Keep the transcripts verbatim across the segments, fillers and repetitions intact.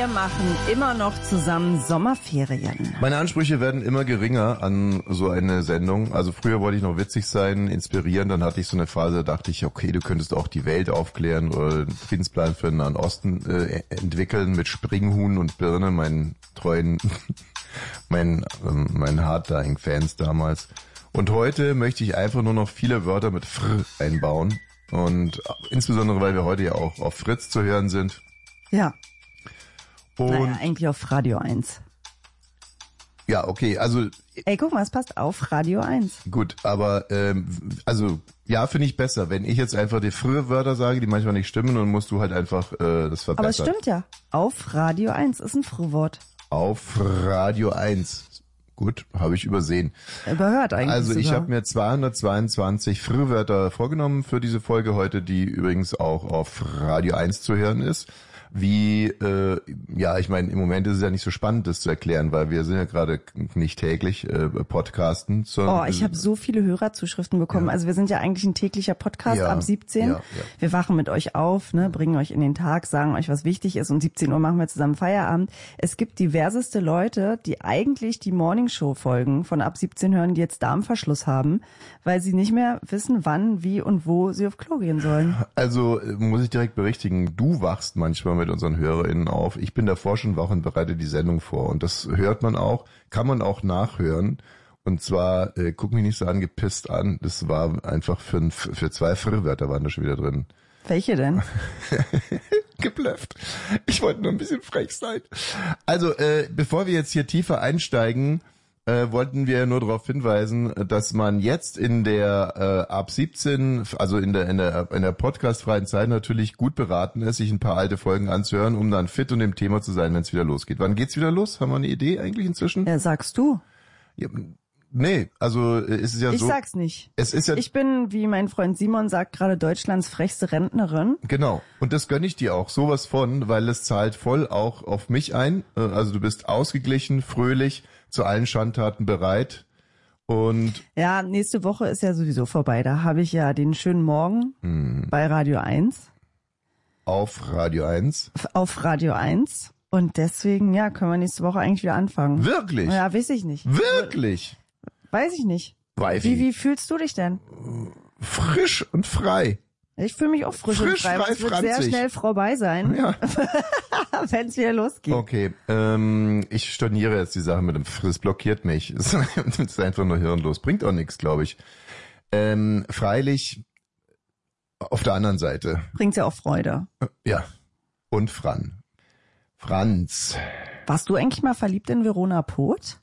Wir machen immer noch zusammen Sommerferien. Meine Ansprüche werden immer geringer an so eine Sendung. Also früher wollte ich noch witzig sein, inspirieren. Dann hatte ich so eine Phase, da dachte ich, okay, du könntest auch die Welt aufklären oder einen Friedensplan für den Nahen Osten äh, entwickeln mit Springhuhn und Birne, meinen treuen, meinen, ähm, meinen Hard-Dying-Fans damals. Und heute möchte ich einfach nur noch viele Wörter mit Fr einbauen. Und insbesondere, weil wir heute ja auch auf Fritz zu hören sind. Ja. Und naja, eigentlich auf Radio eins. Ja, okay, also... Ey, guck mal, es passt auf Radio eins. Gut, aber ähm, also ja, finde ich besser. Wenn ich jetzt einfach die frühe Wörter sage, die manchmal nicht stimmen, dann musst du halt einfach äh, das verbessern. Aber es stimmt ja. Auf Radio eins ist ein Frühwort. Auf Radio eins. Gut, habe ich übersehen. Überhört eigentlich. Also ich sogar. habe mir zweihundertzweiundzwanzig Frühwörter vorgenommen für diese Folge heute, die übrigens auch auf Radio eins zu hören ist. Wie, äh, ja, ich meine, im Moment ist es ja nicht so spannend, das zu erklären, weil wir sind ja gerade nicht täglich äh, podcasten. Oh, ich habe so viele Hörerzuschriften bekommen. Ja. Also wir sind ja eigentlich ein täglicher Podcast ja, ab siebzehn. Ja, ja. Wir wachen mit euch auf, ne, bringen euch in den Tag, sagen euch, was wichtig ist. Und siebzehn Uhr machen wir zusammen Feierabend. Es gibt diverseste Leute, die eigentlich die Morningshow-Folgen von ab siebzehn hören, die jetzt Darmverschluss haben, weil sie nicht mehr wissen, wann, wie und wo sie auf Klo gehen sollen. Also muss ich direkt berichtigen, du wachst manchmal mit unseren HörerInnen auf. Ich bin davor schon wach und bereite die Sendung vor. Und das hört man auch, kann man auch nachhören. Und zwar, äh, guck mich nicht so angepisst an, das war einfach für, ein, für zwei Frühwörter waren da schon wieder drin. Welche denn? Geblufft. Ich wollte nur ein bisschen frech sein. Also, äh, bevor wir jetzt hier tiefer einsteigen, Äh, wollten wir nur darauf hinweisen, dass man jetzt in der äh, ab siebzehn, also in der in der in der podcastfreien Zeit natürlich gut beraten ist, sich ein paar alte Folgen anzuhören, um dann fit und im Thema zu sein, wenn es wieder losgeht. Wann geht's wieder los? Haben wir eine Idee eigentlich inzwischen? Ja, sagst du. Ja, nee, also ist es ja ich so. Ich sag's nicht. Es ist ja. Ich bin, wie mein Freund Simon sagt, gerade Deutschlands frechste Rentnerin. Genau. Und das gönne ich dir auch sowas von, weil es zahlt voll auch auf mich ein. Also du bist ausgeglichen, fröhlich, zu allen Schandtaten bereit. Und ja, nächste Woche ist ja sowieso vorbei. Da habe ich ja den schönen Morgen hm. bei Radio eins. Auf Radio eins. Auf Radio eins. Und deswegen, ja, können wir nächste Woche eigentlich wieder anfangen. Wirklich? Ja, weiß ich nicht. Wirklich? Weiß ich nicht. Weiß wie, ich. wie fühlst du dich denn? Frisch und frei. Ich fühle mich auch frisch, frisch und frei. frei es wird sehr schnell vorbei sein, ja. wenn es wieder losgeht. Okay, ähm, ich storniere jetzt die Sache mit dem Friss, blockiert mich. Es ist einfach nur hirnlos, bringt auch nichts, glaube ich. Ähm, freilich, auf der anderen Seite. Bringt's ja auch Freude. Ja, und Fran. Franz. Warst du eigentlich mal verliebt in Verona Poth?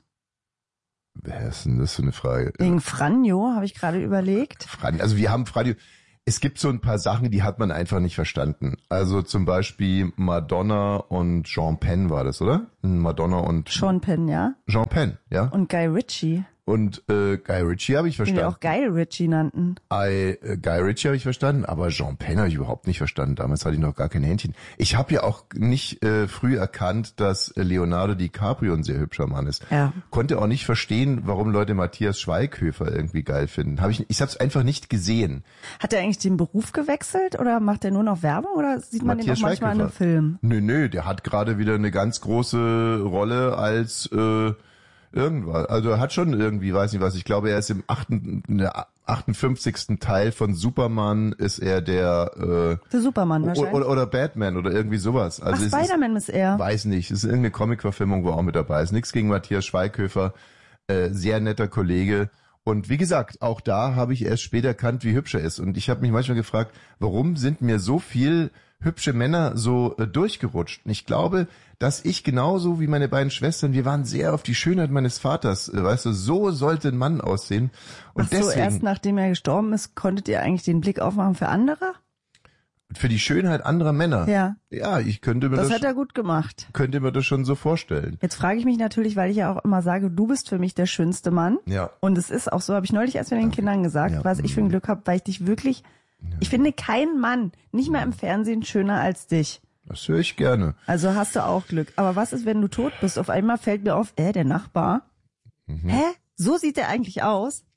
Wer ist denn das für eine Frage? Wegen Franjo, habe ich gerade überlegt. Fran, also wir haben Franjo... Es gibt so ein paar Sachen, die hat man einfach nicht verstanden. Also zum Beispiel Madonna und Sean Penn war das, oder? Madonna und... Sean Penn, ja. Sean Penn, ja. Und Guy Ritchie. Und äh, Guy Ritchie habe ich verstanden. Den wir auch Guy Ritchie nannten. I, äh, Guy Ritchie habe ich verstanden, aber Sean Penn habe ich überhaupt nicht verstanden. Damals hatte ich noch gar kein Händchen. Ich habe ja auch nicht äh, früh erkannt, dass Leonardo DiCaprio ein sehr hübscher Mann ist. Ja. Konnte auch nicht verstehen, warum Leute Matthias Schweighöfer irgendwie geil finden. Hab ich ich habe es einfach nicht gesehen. Hat er eigentlich den Beruf gewechselt oder macht er nur noch Werbung oder sieht man Matthias den auch manchmal in einem Film? Nö, nö, der hat gerade wieder eine ganz große Rolle als äh, irgendwas. Also er hat schon irgendwie, weiß nicht was, ich glaube, er ist im achten, in der achtundfünfzigsten Teil von Superman ist er der äh, der Superman wahrscheinlich. Oder, oder Batman oder irgendwie sowas. Also Ach, Spider-Man ist er. Weiß nicht, es ist irgendeine Comic-Verfilmung, wo er auch mit dabei ist. Nichts gegen Matthias Schweighöfer, äh, sehr netter Kollege. Und wie gesagt, auch da habe ich erst später erkannt, wie hübsch er ist. Und ich habe mich manchmal gefragt, warum sind mir so viel hübsche Männer so äh, durchgerutscht? Und ich glaube, dass ich genauso wie meine beiden Schwestern, wir waren sehr auf die Schönheit meines Vaters. Äh, weißt du, so sollte ein Mann aussehen. Und Ach so, deswegen, erst nachdem er gestorben ist, konntet ihr eigentlich den Blick aufmachen für andere? Für die Schönheit anderer Männer? Ja. Ja, ich könnte mir das... Das Das hat er gut gemacht. Könnte mir das schon so vorstellen. Jetzt frage ich mich natürlich, weil ich ja auch immer sage, du bist für mich der schönste Mann. Ja. Und es ist auch so, habe ich neulich erst mit den Kindern gesagt, ja. was ich für ein Glück habe, weil ich dich wirklich... Ja. Ich finde keinen Mann, nicht mal im Fernsehen, schöner als dich. Das höre ich gerne. Also hast du auch Glück. Aber was ist, wenn du tot bist? Auf einmal fällt mir auf, äh, der Nachbar. Mhm. Hä? So sieht der eigentlich aus?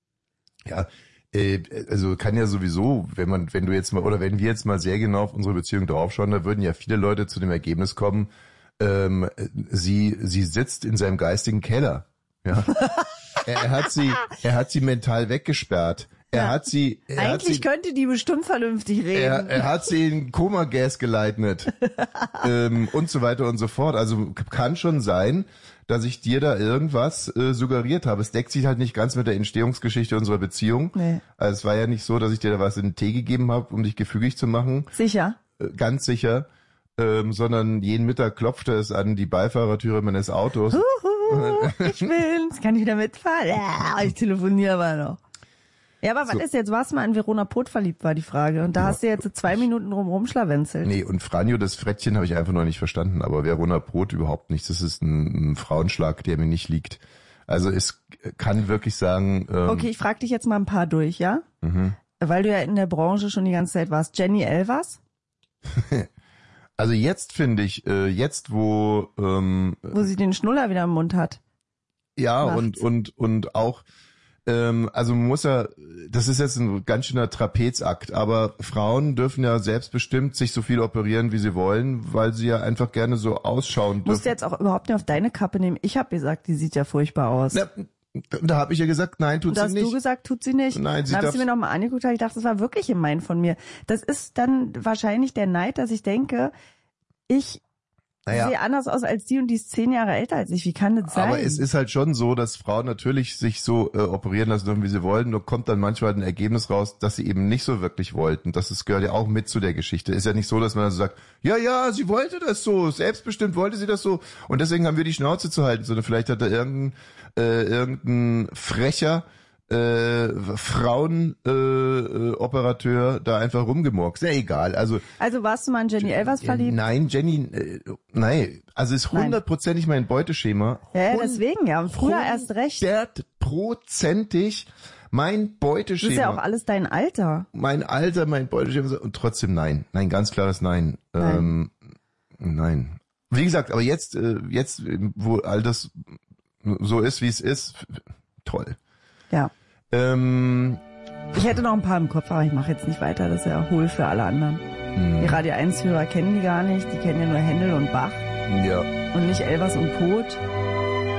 Ja, äh, also kann ja sowieso, wenn man, wenn du jetzt mal, oder wenn wir jetzt mal sehr genau auf unsere Beziehung draufschauen, da würden ja viele Leute zu dem Ergebnis kommen, ähm, sie, sie sitzt in seinem geistigen Keller. Ja. er, er hat sie, er hat sie mental weggesperrt. Er Ja. hat sie, er Eigentlich hat sie, könnte die bestimmt vernünftig reden. er, er hat sie in Koma-Gas geleitet ähm, und so weiter und so fort. Also kann schon sein, dass ich dir da irgendwas äh, suggeriert habe. Es deckt sich halt nicht ganz mit der Entstehungsgeschichte unserer Beziehung. Nee. Also es war ja nicht so, dass ich dir da was in den Tee gegeben habe, um dich gefügig zu machen. Sicher? Äh, ganz sicher. Ähm, sondern jeden Mittag klopfte es an die Beifahrertüre meines Autos. Huhu, ich bin's. Kann ich wieder mitfahren? Ja, ich telefoniere aber noch. Ja, aber was So. ist jetzt? Warst du mal in Verona Pot verliebt, war die Frage. Und da Ja. hast du jetzt so zwei Minuten drum rumschlawenzelt. Nee, und Franjo, das Frettchen habe ich einfach noch nicht verstanden, aber Verona Brot überhaupt nicht. Das ist ein, ein Frauenschlag, der mir nicht liegt. Also es kann wirklich sagen... Ähm, Okay, ich frage dich jetzt mal ein paar durch, ja? Mhm. Weil du ja in der Branche schon die ganze Zeit warst. Jenny Elvers, Also jetzt finde ich, äh, jetzt wo... Ähm, wo sie den Schnuller wieder im Mund hat. ja, macht's. und, und, und auch... Ähm, also man muss ja, das ist jetzt ein ganz schöner Trapezakt, aber Frauen dürfen ja selbstbestimmt sich so viel operieren, wie sie wollen, weil sie ja einfach gerne so ausschauen Musst du dürfen. jetzt auch überhaupt nicht auf deine Kappe nehmen. Ich habe gesagt, die sieht ja furchtbar aus. Na, da habe ich ja gesagt, nein, tut Und da sie hast nicht. du gesagt, tut sie nicht. Nein, sie Dann habe ich sie darf- mir nochmal angeguckt, habe ich gedacht, das war wirklich gemein von mir. Das ist dann wahrscheinlich der Neid, dass ich denke, ich Naja. sehe anders aus als die und die ist zehn Jahre älter als ich. Wie kann das sein? Aber es ist halt schon so, dass Frauen natürlich sich so äh, operieren lassen dürfen, wie sie wollen. Nur kommt dann manchmal ein Ergebnis raus, dass sie eben nicht so wirklich wollten. Das ist, gehört ja auch mit zu der Geschichte. Ist ja nicht so, dass man dann so sagt, ja, ja, sie wollte das so, selbstbestimmt wollte sie das so. Und deswegen haben wir die Schnauze zu halten. Sondern vielleicht hat da irgendein, äh, irgendein frecher äh, Frauenoperateur äh, Operateur da einfach rumgemurkst. Ja, egal. Also Also warst du mal in Jenny Elvers äh, verliebt? nein, Jenny, äh, nein. Also ist Nein. hundertprozentig mein Beuteschema. Ja, ja, deswegen ja. Und früher erst recht. Du Hundertprozentig mein Beuteschema. bist ja auch alles dein Alter. Mein Alter, mein Beuteschema. Und trotzdem nein. Nein, ganz klares Nein. Nein. Ähm, nein. Wie gesagt, aber jetzt, äh, jetzt, wo all das so ist, wie es ist, toll. Ja. Ähm, Ich hätte noch ein paar im Kopf, aber ich mache jetzt nicht weiter. Das ist ja hohl für alle anderen. hm, Die Radio eins Hörer kennen die gar nicht. Die kennen ja nur Händel und Bach ja. und nicht Elvers und Pot.